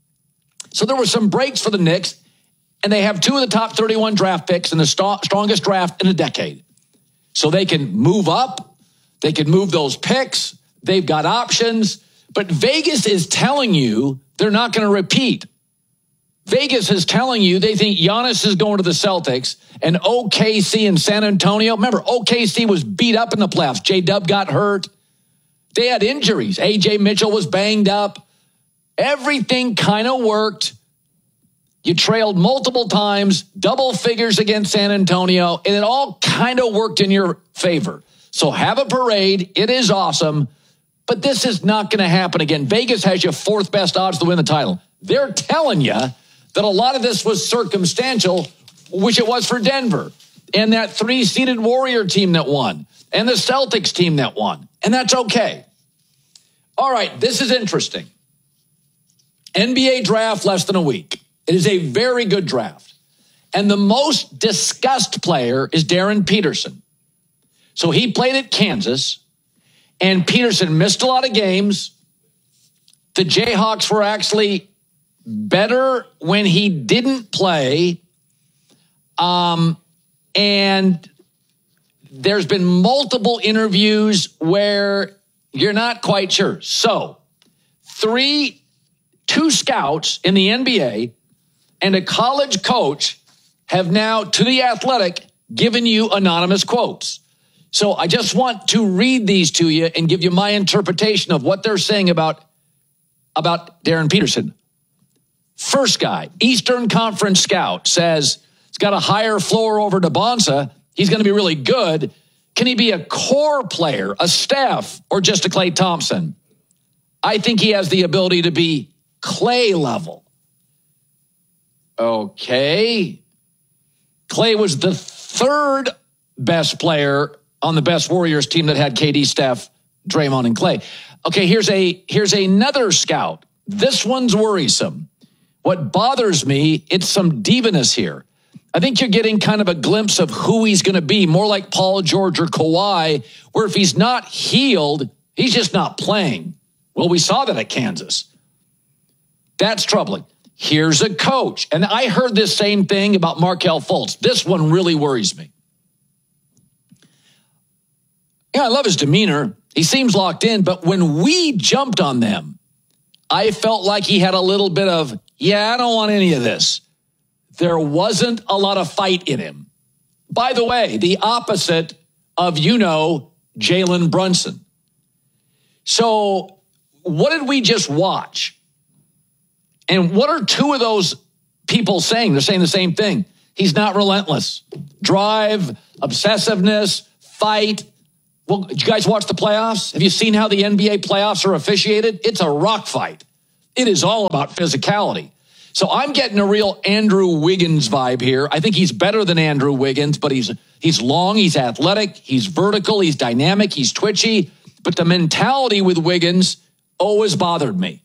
So there were some breaks for the Knicks, and they have 2 of the top 31 draft picks in the strongest draft in a decade. So they can move up. They can move those picks. They've got options. But Vegas is telling you they're not going to repeat. Vegas is telling you they think Giannis is going to the Celtics, and OKC and San Antonio. Remember, OKC was beat up in the playoffs. J-Dub got hurt. They had injuries. A.J. Mitchell was banged up. Everything kind of worked. You trailed multiple times, double figures against San Antonio, and it all kind of worked in your favor. So have a parade. It is awesome, but this is not going to happen again. Vegas has your 4th best odds to win the title. They're telling you that a lot of this was circumstantial, which it was for Denver, and that 3-seeded Warrior team that won, and the Celtics team that won, and that's okay. All right, this is interesting. NBA draft less than a week. It is a very good draft. And the most discussed player is Darren Peterson. So he played at Kansas, and Peterson missed a lot of games. The Jayhawks were actually better when he didn't play. And there's been multiple interviews where you're not quite sure. So 2 scouts in the NBA and a college coach have now, to The Athletic, given you anonymous quotes. So I just want to read these to you and give you my interpretation of what they're saying about Darren Peterson. First guy, Eastern Conference scout, says he's got a higher floor over to Bonsa. He's going to be really good. Can he be a core player, a Steph, or just a Klay Thompson? I think he has the ability to be Klay level. Okay. Klay was the 3rd best player on the best Warriors team that had KD, Steph, Draymond, and Klay. Okay, here's another scout. This one's worrisome. What bothers me, it's some diviness here. I think you're getting kind of a glimpse of who he's going to be, more like Paul George or Kawhi, where if he's not healed, he's just not playing. Well, we saw that at Kansas. That's troubling. Here's a coach. And I heard this same thing about Markelle Fultz. This one really worries me. Yeah, I love his demeanor. He seems locked in, but when we jumped on them, I felt like he had a little bit of, I don't want any of this. There wasn't a lot of fight in him. By the way, the opposite of, Jalen Brunson. So what did we just watch? And what are two of those people saying? They're saying the same thing. He's not relentless. Drive, obsessiveness, fight. Well, did you guys watch the playoffs? Have you seen how the NBA playoffs are officiated? It's a rock fight. It is all about physicality. So I'm getting a real Andrew Wiggins vibe here. I think he's better than Andrew Wiggins, but he's long, he's athletic, he's vertical, he's dynamic, he's twitchy. But the mentality with Wiggins always bothered me.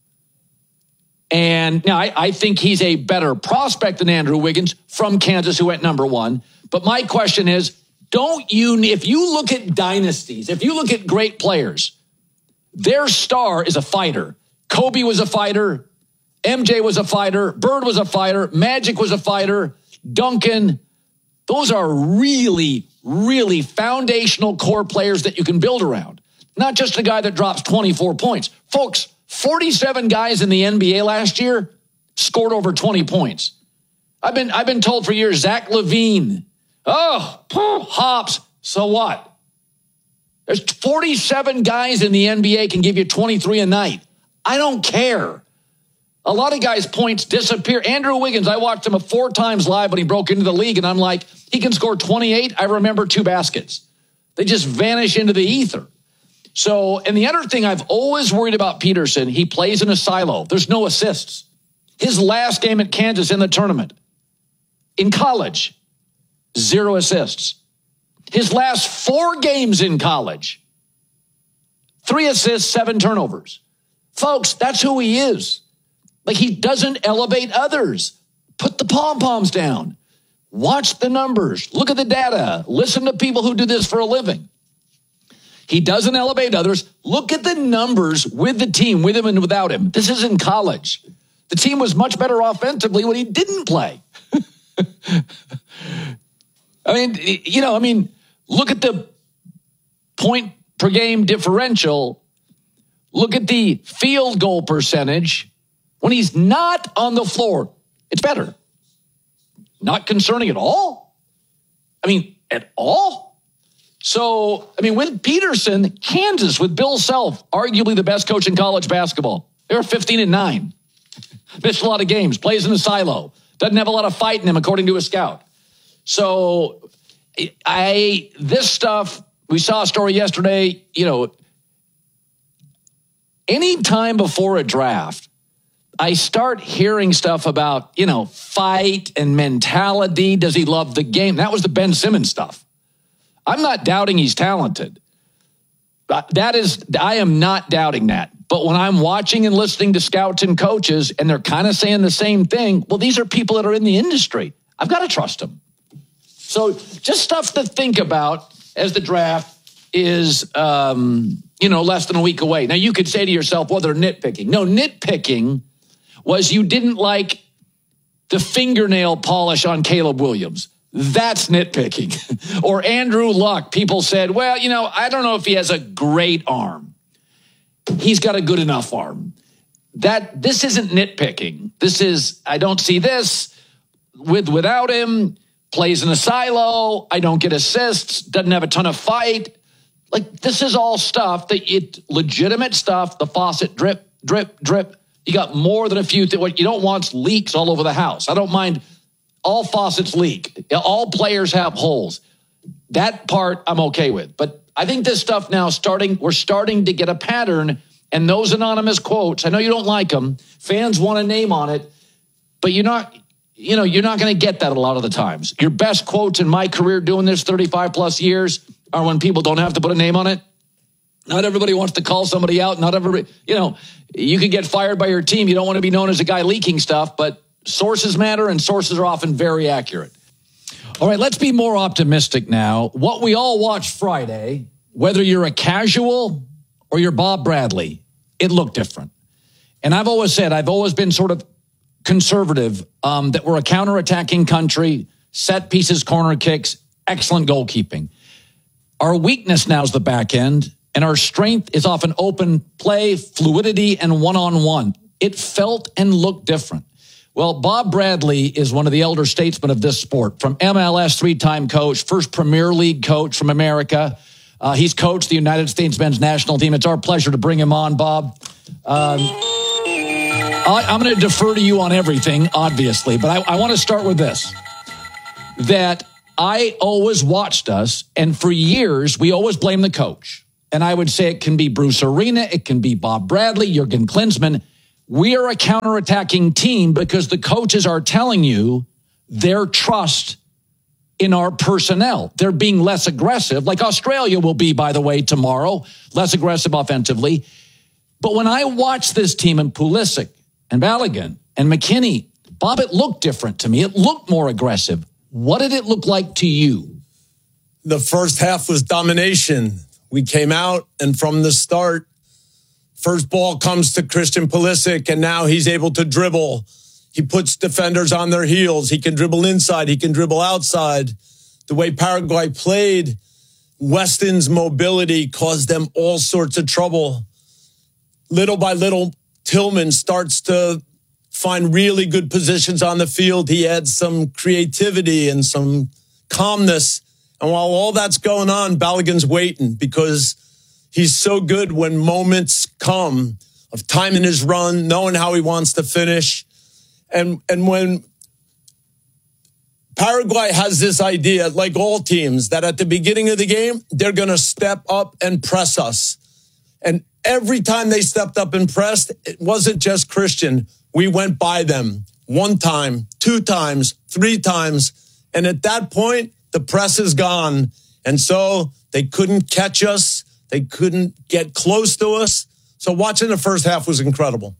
And now I think he's a better prospect than Andrew Wiggins from Kansas, who went number 1. But my question is, if you look at dynasties, if you look at great players, their star is a fighter. Kobe was a fighter. MJ was a fighter. Bird was a fighter. Magic was a fighter. Duncan. Those are really, really foundational core players that you can build around. Not just a guy that drops 24 points. Folks, 47 guys in the NBA last year scored over 20 points. I've been told for years, Zach LaVine, hops, so what? There's 47 guys in the NBA can give you 23 a night. I don't care. A lot of guys' points disappear. Andrew Wiggins, I watched him 4 times live when he broke into the league, and I'm like, he can score 28. I remember 2 baskets. They just vanish into the ether. So, and the other thing I've always worried about Peterson, he plays in a silo. There's no assists. His last game at Kansas in the tournament, in college, 0 assists. His last 4 games in college, 3 assists, 7 turnovers. Folks, that's who he is. Like, he doesn't elevate others. Put the pom-poms down. Watch the numbers. Look at the data. Listen to people who do this for a living. He doesn't elevate others. Look at the numbers with the team, with him and without him. This is in college. The team was much better offensively when he didn't play. Look at the point per game differential. Look at the field goal percentage. When he's not on the floor, it's better. Not concerning at all. At all. So, with Peterson, Kansas, with Bill Self, arguably the best coach in college basketball. They were 15-9. Missed a lot of games, plays in a silo. Doesn't have a lot of fight in him, according to a scout. So, this stuff, we saw a story yesterday, any time before a draft, I start hearing stuff about, fight and mentality. Does he love the game? That was the Ben Simmons stuff. I'm not doubting he's talented. I am not doubting that. But when I'm watching and listening to scouts and coaches, and they're kind of saying the same thing, well, these are people that are in the industry. I've got to trust them. So just stuff to think about as the draft is, less than a week away. Now, you could say to yourself, well, they're nitpicking. No, nitpicking was you didn't like the fingernail polish on Caleb Williams. That's nitpicking. Or Andrew Luck. People said, well, I don't know if he has a great arm. He's got a good enough arm. This isn't nitpicking. This is, I don't see this without him. Plays in a silo. I don't get assists. Doesn't have a ton of fight. Like, this is all stuff legitimate stuff. The faucet drip, drip, drip. You got more than a few. What you don't want is leaks all over the house. I don't mind. All faucets leak. All players have holes. That part I'm okay with. But I think this stuff now we're starting to get a pattern. And those anonymous quotes, I know you don't like them. Fans want a name on it. But you're not going to get that a lot of the times. Your best quotes in my career doing this 35 plus years are when people don't have to put a name on it. Not everybody wants to call somebody out. Not everybody, you could get fired by your team. You don't want to be known as a guy leaking stuff, but sources matter, and sources are often very accurate. All right, let's be more optimistic now. What we all watched Friday, whether you're a casual or you're Bob Bradley, it looked different. And I've always said, I've always been sort of conservative, that we're a counterattacking country, set pieces, corner kicks, excellent goalkeeping. Our weakness now is the back end, and our strength is often open play, fluidity, and one-on-one. It felt and looked different. Well, Bob Bradley is one of the elder statesmen of this sport. From MLS, three-time coach, first Premier League coach from America. He's coached the United States men's national team. It's our pleasure to bring him on, Bob. I'm going to defer to you on everything, obviously, but I want to start with this. That I always watched us, and for years, we always blame the coach. And I would say it can be Bruce Arena, it can be Bob Bradley, Jurgen Klinsmann. We are a counterattacking team because the coaches are telling you their trust in our personnel. They're being less aggressive, like Australia will be, by the way, tomorrow, less aggressive offensively. But when I watch this team in Pulisic and Balogun and McKennie, Bob, it looked different to me. It looked more aggressive. What did it look like to you? The first half was domination. We came out, and from the start, first ball comes to Christian Pulisic, and now he's able to dribble. He puts defenders on their heels. He can dribble inside. He can dribble outside. The way Paraguay played, Weston's mobility caused them all sorts of trouble. Little by little, Tillman starts to find really good positions on the field. He adds some creativity and some calmness. And while all that's going on, Balogun's waiting because he's so good when moments come of timing his run, knowing how he wants to finish. And when Paraguay has this idea, like all teams, that at the beginning of the game, they're going to step up and press us. And every time they stepped up and pressed, it wasn't just Christian. We went by them 1 time, 2 times, 3 times. And at that point, the press is gone. And so they couldn't catch us. They couldn't get close to us. So watching the first half was incredible.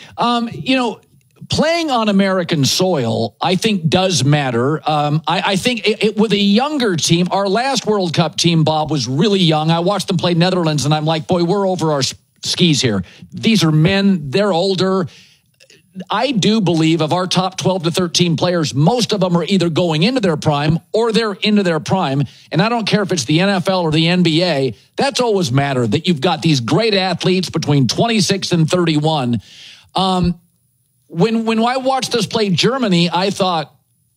Playing on American soil, I think, does matter. I think with a younger team, our last World Cup team, Bob, was really young. I watched them play Netherlands, and I'm like, boy, we're over our skis here. These are men. They're older. I do believe of our top 12 to 13 players, most of them are either going into their prime or they're into their prime. And I don't care if it's the NFL or the NBA. That's always mattered, that you've got these great athletes between 26 and 31. When I watched us play Germany, I thought,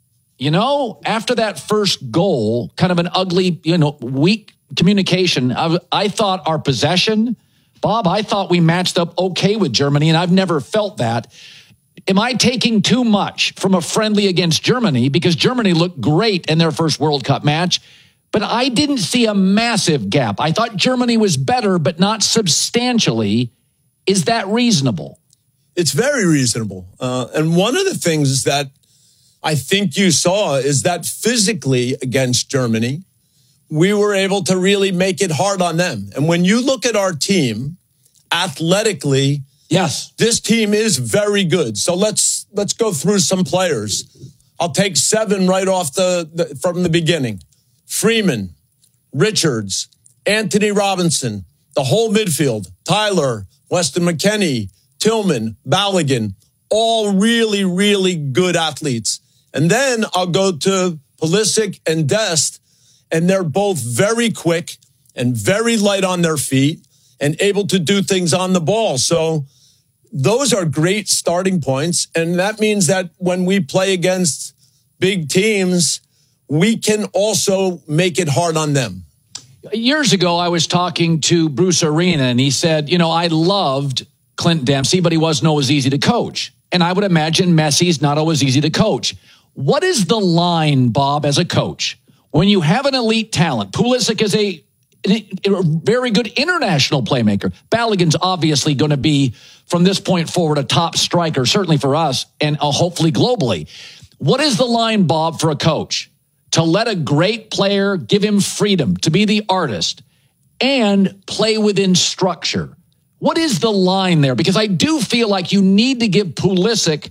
after that first goal, kind of an ugly, weak communication, I thought our possession, Bob, I thought we matched up okay with Germany, and I've never felt that. Am I taking too much from a friendly against Germany? Because Germany looked great in their first World Cup match, but I didn't see a massive gap. I thought Germany was better, but not substantially. Is that reasonable? It's very reasonable. And one of the things that I think you saw is that physically against Germany, we were able to really make it hard on them. And when you look at our team, athletically, yes, this team is very good. So let's go through some players. I'll take 7 right off from the beginning. Freeman, Richards, Anthony Robinson, the whole midfield, Tyler, Weston McKennie, Tillman, Balogun, all really, really good athletes. And then I'll go to Pulisic and Dest, and they're both very quick and very light on their feet and able to do things on the ball. So those are great starting points. And that means that when we play against big teams, we can also make it hard on them. Years ago, I was talking to Bruce Arena, and he said, I loved Clint Dempsey, but he wasn't always easy to coach. And I would imagine Messi's not always easy to coach. What is the line, Bob, as a coach, when you have an elite talent? Pulisic is a very good international playmaker. Balogun's obviously going to be, from this point forward, a top striker, certainly for us, and hopefully globally. What is the line, Bob, for a coach? To let a great player, give him freedom to be the artist and play within structure. What is the line there? Because I do feel like you need to give Pulisic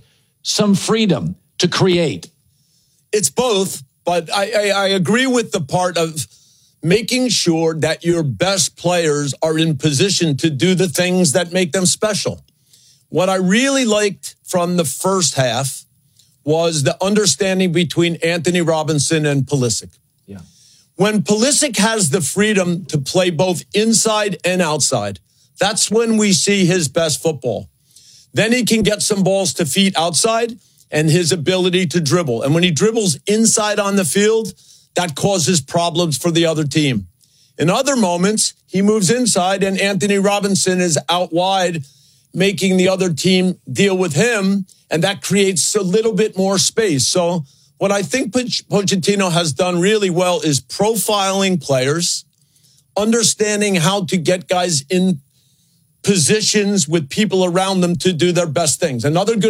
some freedom to create? It's both, but I agree with the part of making sure that your best players are in position to do the things that make them special. What I really liked from the first half was the understanding between Anthony Robinson and Pulisic. Yeah. When Pulisic has the freedom to play both inside and outside, that's when we see his best football. Then he can get some balls to feet outside and his ability to dribble. And when he dribbles inside on the field, that causes problems for the other team. In other moments, he moves inside and Anthony Robinson is out wide, making the other team deal with him, and that creates a little bit more space. So what I think Pochettino has done really well is profiling players, understanding how to get guys in positions with people around them to do their best things. Another good